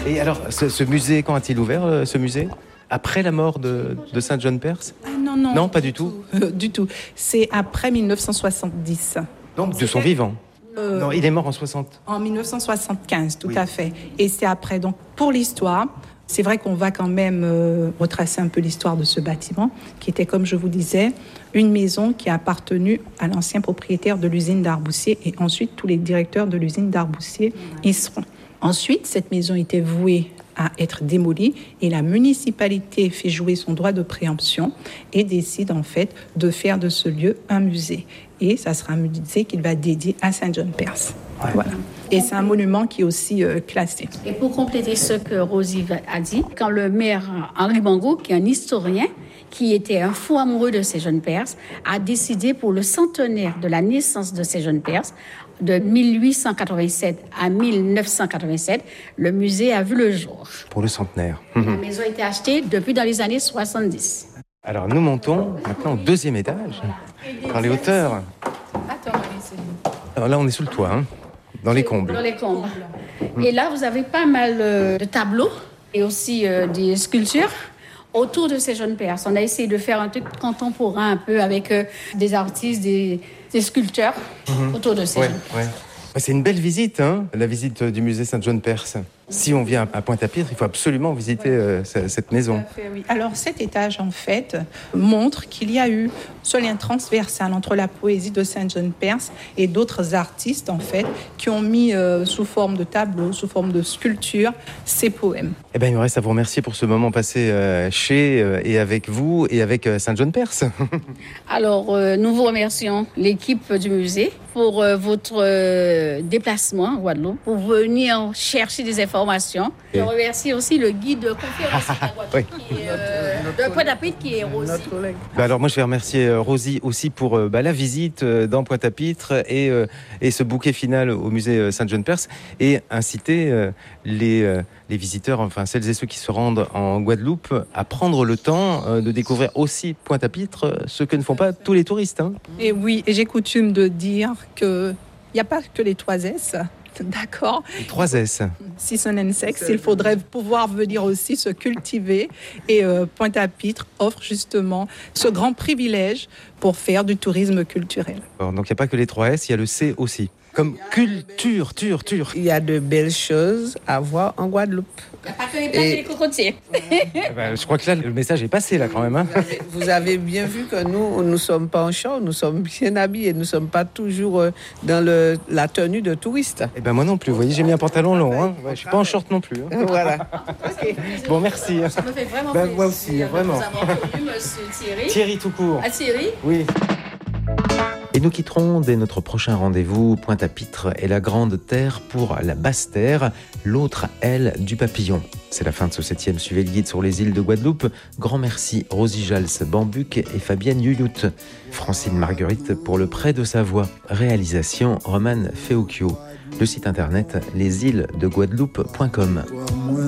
Et alors, ce musée, quand a-t-il ouvert, ce musée? Après la mort de Saint John Perse? Non, Non, pas du tout. Du tout. C'est après 1970. Donc, de son vivant. Non, il est mort en 60. En 1975, tout à fait. Et c'est après. Donc, pour l'histoire, c'est vrai qu'on va quand même retracer un peu l'histoire de ce bâtiment, qui était, comme je vous disais, une maison qui a appartenu à l'ancien propriétaire de l'usine d'Arboussier et ensuite tous les directeurs de l'usine d'Arboussier y seront. Ensuite, cette maison était vouée à être démolie et la municipalité fait jouer son droit de préemption et décide en fait de faire de ce lieu un musée. Et ça sera un musée qu'il va dédier à Saint John Perse. Ouais. Voilà. Et c'est un monument qui est aussi classé. Et pour compléter ce que Rosie a dit, quand le maire Henri Mango, qui est un historien, qui était un fou amoureux de Saint John Perse, a décidé pour le centenaire de la naissance de Saint John Perse, de 1887 à 1987, le musée a vu le jour. Pour le centenaire. La maison a été achetée depuis dans les années 70. Alors nous montons maintenant au 2e étage, dans les hauteurs. Alors là on est sous le toit, dans les combles. Dans les combles. Et là vous avez pas mal de tableaux et aussi des sculptures autour de ces jeunes Perses. On a essayé de faire un truc contemporain un peu avec des artistes, des sculpteurs autour de ces jeunes Perses. C'est une belle visite, la visite du musée Saint John Perse. Si on vient à Pointe-à-Pitre, il faut absolument visiter cette maison. Tout à fait, oui. Alors cet étage, en fait, montre qu'il y a eu ce lien transversal entre la poésie de Saint John Perse et d'autres artistes, en fait, qui ont mis sous forme de tableaux, sous forme de sculptures, ces poèmes. Eh bien, il me reste à vous remercier pour ce moment passé chez et avec vous et avec Saint John Perse. Alors, nous vous remercions, l'équipe du musée, pour votre déplacement à Guadeloupe, pour venir chercher des informations. Je remercie aussi le guide de conférence de Pointe-à-Pitre qui est Rosie. Alors moi je vais remercier Rosie aussi pour la visite dans Pointe-à-Pitre et ce bouquet final au musée Saint John Perse et inciter les visiteurs, enfin celles et ceux qui se rendent en Guadeloupe à prendre le temps de découvrir aussi Pointe-à-Pitre, ce que ne font pas tous les touristes. Et oui, et j'ai coutume de dire qu'il n'y a pas que les 3 S. D'accord. Les 3 S. Season and Sex, il faudrait pouvoir venir aussi se cultiver. Et Pointe-à-Pitre offre justement ce grand privilège pour faire du tourisme culturel. Alors, donc il n'y a pas que les 3 S, il y a le C aussi. Comme culture. Il y a de belles choses à voir en Guadeloupe. Il n'y a pas que les plages et les cocotiers. Je crois que là, le message est passé là quand même. Vous avez bien vu que nous ne sommes pas en short, nous sommes bien habillés, nous ne sommes pas toujours dans la tenue de touristes. Moi non plus, vous voyez, j'ai mis un pantalon long. Je ne suis pas en short non plus. Voilà. Bon, merci. Ça me fait vraiment plaisir. Moi aussi, vraiment. De vous avoir connu, monsieur Thierry. Thierry tout court. Ah, Thierry ? Oui. Et nous quitterons dès notre prochain rendez-vous Pointe-à-Pitre et la Grande Terre pour la Basse Terre, l'autre aile du papillon. C'est la fin de ce 7e Suivez le guide sur les îles de Guadeloupe. Grand merci Rosie Jals-Bambuc et Fabienne Yuyout. Francine Marguerite pour le prêt de sa voix. Réalisation Romane Feocchio. Le site internet lesîlesdeguadeloupe.com.